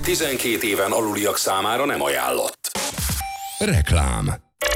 12 éven aluliak számára nem ajánlott. Reklám.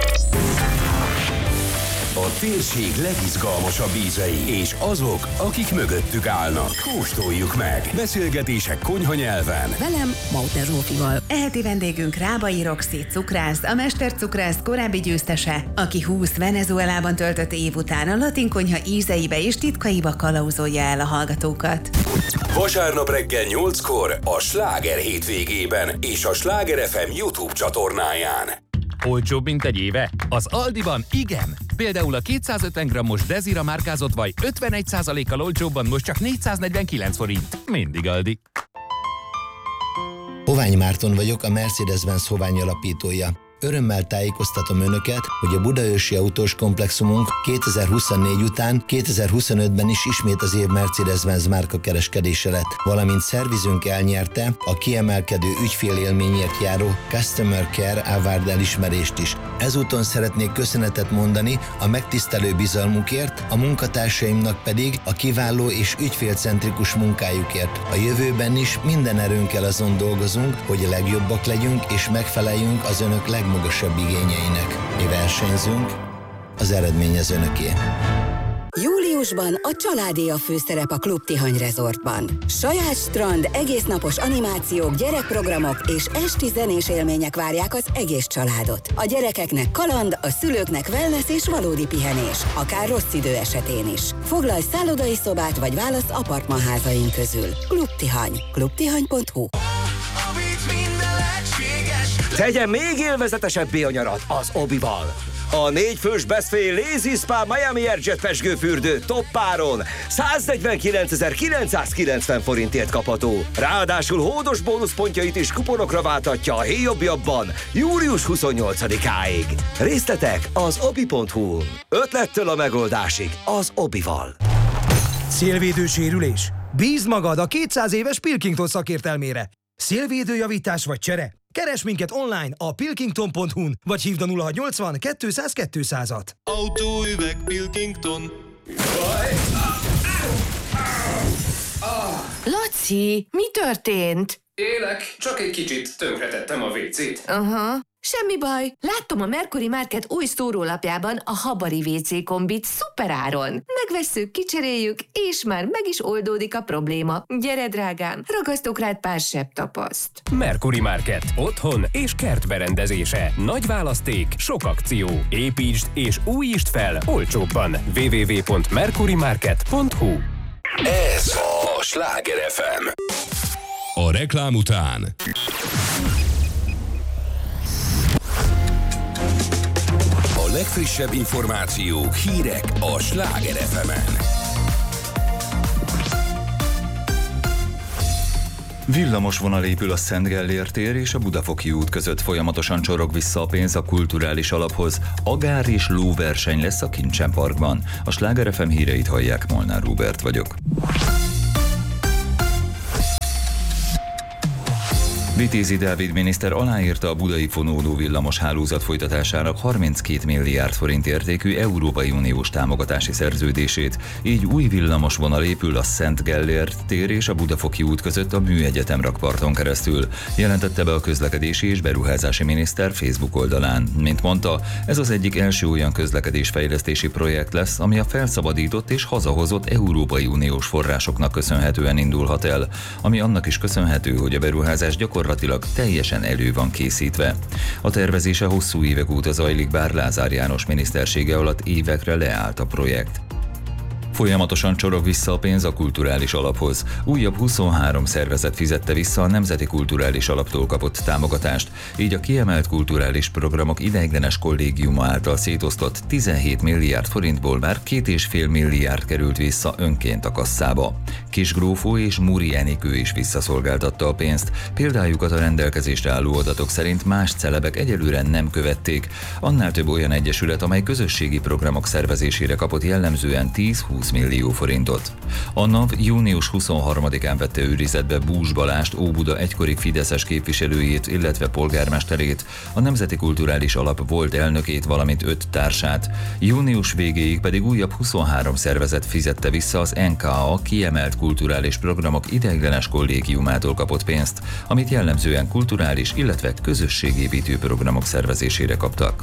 A térség legizgalmasabb ízei, és azok, akik mögöttük állnak. Kóstoljuk meg! Beszélgetések konyhanyelven. Velem, Mauter Zsófival. Eheti vendégünk Rábai Roxy cukrász, a mestercukrász korábbi győztese, aki 20 Venezuelában töltött év után a latin konyha ízeibe és titkaiba kalauzolja el a hallgatókat. Vasárnap reggel 8-kor a Sláger hétvégében és a Sláger FM YouTube csatornáján. Olcsóbb, mint egy éve? Az Aldiban igen! Például a 250 g-os Desira márkázott vaj 51%-kal olcsóbban most csak 449 forint. Mindig Aldi. Hoványi Márton vagyok, a Mercedes-Benz Hoványi alapítója. Örömmel tájékoztatom Önöket, hogy a budaörsi autós komplexumunk 2024 után 2025-ben is ismét az év Mercedes-Benz márka kereskedése lett, valamint szervizünk elnyerte a kiemelkedő ügyfélélményért járó Customer Care Award elismerést is. Ezúton szeretnék köszönetet mondani a megtisztelő bizalmukért, a munkatársaimnak pedig a kiváló és ügyfélcentrikus munkájukért. A jövőben is minden erőnkkel azon dolgozunk, hogy a legjobbak legyünk és megfeleljünk az Önök legmagasabb igényeinek. Mi versenyzünk, az eredmény az Önöké. Júliusban a családé a főszerep a Klub Tihany Resortban. Saját strand, egésznapos animációk, gyerekprogramok és esti zenés élmények várják az egész családot. A gyerekeknek kaland, a szülőknek wellness és valódi pihenés, akár rossz idő esetén is. Foglalj szállodai szobát vagy válasz apartmanházaink közül. Klub Tihany. klubtihany.hu. Tegyen még élvezetesebbé a nyarat az Obival. A 4 fős Best Fay Lazy Spa Miami Airjet pezsgőfürdő toppáron 149.990 forintért kapható. Ráadásul hódos bónuszpontjait is kuponokra válthatja a héjobbjabban július 28-áig. Részletek az obi.hu. Ötlettől a megoldásig az Obival. Szélvédő sérülés? Bízd magad a 200 éves Pilkington szakértelmére. Szélvédőjavítás vagy csere? Keresd minket online a pilkington.hu-n, vagy hívd a 0680 200 200-at. Autóüveg Pilkington. Laci, mi történt? Élek, csak egy kicsit tönkretettem a WC-t. Aha. Semmi baj. Láttam a Mercury Market új szórólapjában a Habari WC kombit szuperáron. Megvesszük, kicseréljük, és már meg is oldódik a probléma. Gyere, drágám, ragasztok rád pár sebb tapaszt. Mercury Market. Otthon és kertberendezése. Nagy választék, sok akció. Építsd és újítsd fel olcsóbban. www.mercurymarket.hu. Ez a Sláger FM. A reklám után a legfrissebb információk, hírek a Sláger FM-en. Villamosvonal épül a Szent Gellért tér és a Budafoki út között, folyamatosan csorog vissza a pénz a kulturális alaphoz. Agár és lóverseny lesz a Kincsen Parkban. A Sláger FM híreit hallják, Molnár Róbert vagyok. Vitézi Dávid miniszter aláírta a budai fonódó villamos hálózat folytatásának 32 milliárd forint értékű Európai Uniós támogatási szerződését. Így új villamosvonal épül a Szent Gellért tér és a Budafoki út között a Műegyetem rakparton keresztül, jelentette be a közlekedési és beruházási miniszter Facebook oldalán. Mint mondta, ez az egyik első olyan közlekedésfejlesztési projekt lesz, ami a felszabadított és hazahozott Európai Uniós forrásoknak köszönhetően indulhat el, ami annak is köszönhető, hogy a beruházás gyakorlatilag teljesen elő van készítve. A tervezése hosszú évek óta zajlik, bár Lázár János minisztersége alatt évekre leállt a projekt. Folyamatosan csorog vissza a pénz a kulturális alaphoz. Újabb 23 szervezet fizette vissza a Nemzeti Kulturális Alaptól kapott támogatást, így a kiemelt kulturális programok ideiglenes kollégiuma által szétosztott 17 milliárd forintból már 2,5 milliárd került vissza önként a kasszába. Kisgrófó és Múri Enikő is visszaszolgáltatta a pénzt, példájukat a rendelkezésre álló adatok szerint más celebek egyelőre nem követték. Annál több olyan egyesület, amely közösségi programok szervezésére kapott jellemzően 10-20 20 millió forintot. A NAV június 23-án vette őrizetbe Bús Balást, Óbuda egykori fideszes képviselőjét, illetve polgármesterét, a Nemzeti Kulturális Alap volt elnökét, valamint 5 társát. Június végéig pedig újabb 23 szervezet fizette vissza az NKA kiemelt kulturális programok ideiglenes kollégiumától kapott pénzt, amit jellemzően kulturális, illetve közösségépítő programok szervezésére kaptak.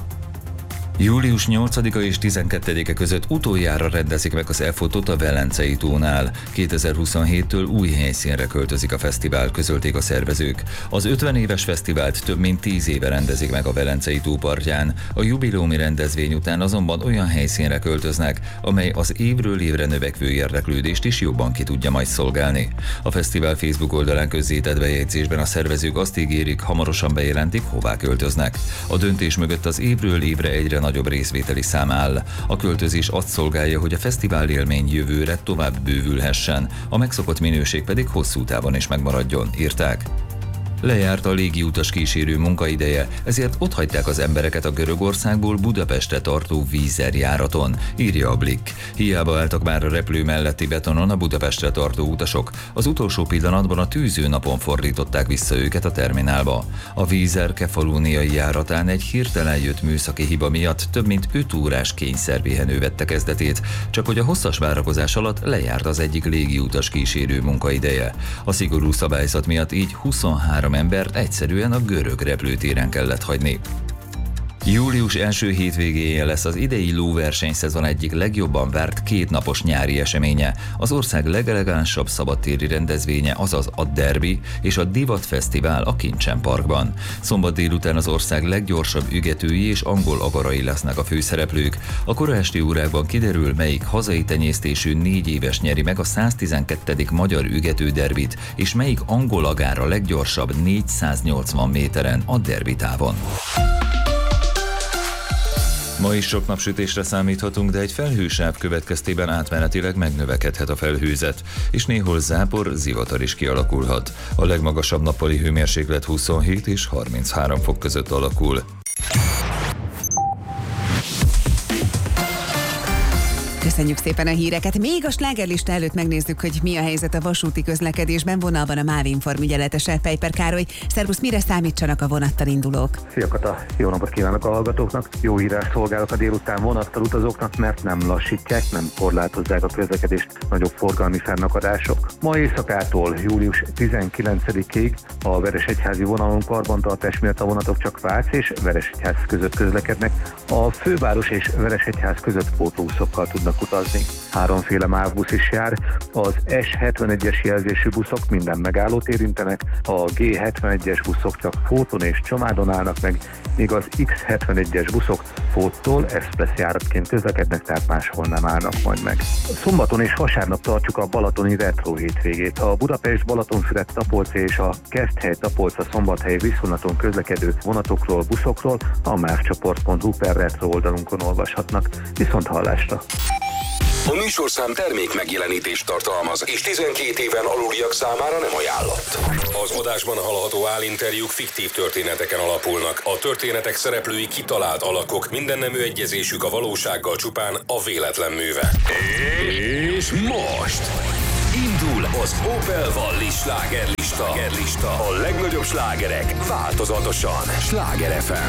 Július 8-a és 12-e között utoljára rendezik meg az e-fotót a Velencei tónál. 2027-től új helyszínre költözik a fesztivál, közölték a szervezők. Az 50 éves fesztivált több mint 10 éve rendezik meg a Velencei tó partján. A jubileumi rendezvény után azonban olyan helyszínre költöznek, amely az évről évre növekvő érdeklődést is jobban ki tudja majd szolgálni. A fesztivál Facebook oldalán közzétett bejegyzésben a szervezők azt ígérik, hamarosan bejelentik, hová költöznek. A döntés mögött az évről évre egyre nagyobb részvételi szám áll. A költözés azt szolgálja, hogy a fesztivál élmény jövőre tovább bővülhessen, a megszokott minőség pedig hosszú távon is megmaradjon, írták. Lejárt a légiutas kísérő munkaideje, ezért otthagyták az embereket a Görögországból Budapestre tartó Vízer járaton, írja a Blick. Hiába álltak már a repülő melletti betonon a Budapestre tartó utasok, az utolsó pillanatban a tűző napon fordították vissza őket a terminálba. A Vízer kefalóniai járatán egy hirtelen jött műszaki hiba miatt több mint 5 órás kényszerpihenő vette kezdetét, csak hogy a hosszas várakozás alatt lejárt az egyik légiutas kísérő munkaideje. A szigorú szabályzat miatt így 23 embert egyszerűen a görög repülőtéren kellett hagyni. Július első hétvégéje lesz az idei lóversenyszezon egyik legjobban várt 2 napos nyári eseménye, az ország legelegánsabb szabadtéri rendezvénye, azaz a Derby és a Divat Fesztivál a Kincsen Parkban. Szombat délután az ország leggyorsabb ügetői és angol agarai lesznek a főszereplők. A kora esti órákban kiderül, melyik hazai tenyésztésű 4 éves nyeri meg a 112. magyar ügető derbit, és melyik angol agár a leggyorsabb 480 méteren a derbi távon. Ma is sok napsütésre számíthatunk, de egy felhősáv következtében átmenetileg megnövekedhet a felhőzet, és néhol zápor, zivatar is kialakulhat. A legmagasabb nappali hőmérséklet 27 és 33 fok között alakul. Köszönjük szépen a híreket. Még a slágerlista előtt megnézzük, hogy mi a helyzet a vasúti közlekedésben. Vonalban a MÁV Inform ügyeletes Pejper Károly. Szervusz, mire számítsanak a vonattal indulók? Szia Kata, jó napot kívánok a hallgatóknak. Jó hírás szolgálok a délután vonattal utazóknak, mert nem lassítják, nem korlátozzák a közlekedést nagyobb forgalmi fennakadások. Ma éjszakától július 19-ig a Veresegyházi vonalon karbantartás miatt a vonatok csak Vác és Veresegyház között közlekednek. A főváros és Veresegyház között pótlóbuszokkal tudnak utazni. 3 MÁV-busz is jár, az S71-es jelzésű buszok minden megállót érintenek, a G71-es buszok csak Fóton és Csomádon állnak meg, míg az X71-es buszok Fóttól express járatként közlekednek, tehát máshol nem állnak majd meg. Szombaton és vasárnap tartjuk a balatoni retro hétvégét. A Budapest-Balatonfüred-Tapolca és a Keszthely-Tapolca Szombathely viszonylaton közlekedő vonatokról, buszokról a mávcsoport.hu/retro oldalunkon olvashatnak. Viszont hallásra! A műsorszám termék megjelenítést tartalmaz, és 12 éven aluliak számára nem ajánlott. Az adásban hallható állinterjúk fiktív történeteken alapulnak. A történetek szereplői kitalált alakok, minden nemű egyezésük a valósággal csupán a véletlen műve. És most indul az Opel Valli slágerlista. A legnagyobb slágerek változatosan. Sláger FM.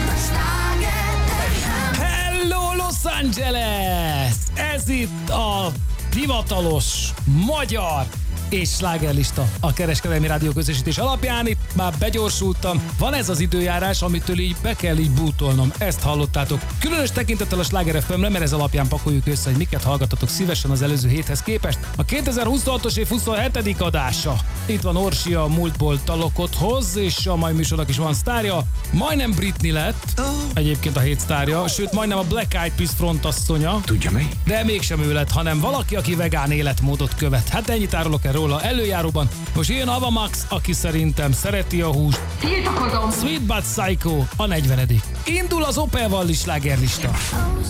Hello Los Angeles! Ez itt a hivatalos magyar és slágerlista a Kereskedelmi Rádió közösítés alapján. Itt már begyorsultam. Van ez az időjárás, amitől így be kell így bútolnom. Ezt hallottátok. Különös tekintettel a Sláger FM-re, mert ez alapján pakoljuk össze, hogy miket hallgatatok szívesen az előző héthez képest. A 2026-os év 27. adása. Itt van Orsi, a múltból talokot hoz, és a mai műsornak is van sztárja. Majdnem Britney lett, egyébként a hét sztárja, sőt majdnem a Black Eyed Peas frontasszonya. Tudja mi? De mégsem ő lett, hanem valaki, aki vegán életmódot követ. Hát ennyit árulok el róla előjáróban. Most jön Ava Max, aki szerintem szereti a húst. Sweet But Psycho a 40. Indul az Opel Valli slágerlista.